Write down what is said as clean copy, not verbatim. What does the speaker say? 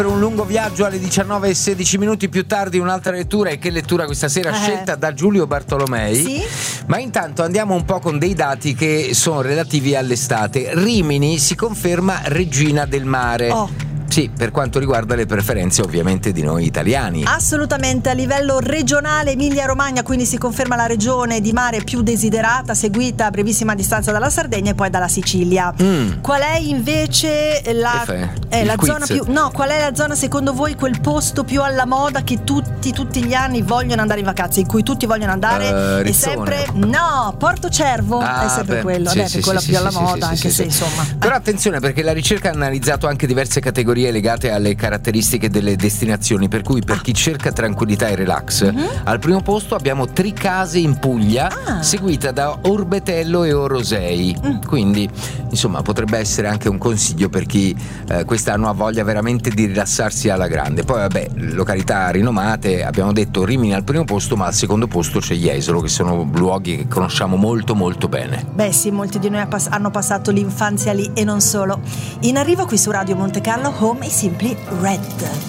Per un lungo viaggio alle 19:16 più tardi, un'altra lettura. E che lettura questa sera scelta da Giulio Bartolomei? Sì? Ma intanto andiamo un po' con dei dati che sono relativi all'estate. Rimini si conferma regina del mare. Sì, per quanto riguarda le preferenze ovviamente di noi italiani. Assolutamente, a livello regionale Emilia-Romagna, quindi si conferma la regione di mare più desiderata, seguita a brevissima distanza dalla Sardegna e poi dalla Sicilia. Qual è invece la zona più... No, qual è la zona secondo voi, quel posto più alla moda che tutti gli anni vogliono andare in vacanza, in cui tutti vogliono andare? È sempre... No, Porto Cervo è sempre quello, è quella più alla moda, anche se insomma. Però attenzione, perché la ricerca ha analizzato anche diverse categorie legate alle caratteristiche delle destinazioni, per cui per chi cerca tranquillità e relax, al primo posto abbiamo Tricase in Puglia, seguita da Orbetello e Orosei. Quindi insomma potrebbe essere anche un consiglio per chi quest'anno ha voglia veramente di rilassarsi alla grande. Poi vabbè, località rinomate, abbiamo detto Rimini al primo posto, ma al secondo posto c'è Jesolo, che sono luoghi che conosciamo molto molto bene. Beh sì, molti di noi hanno passato l'infanzia lì e non solo. In arrivo qui su Radio Monte Carlo, Home is Simply Red.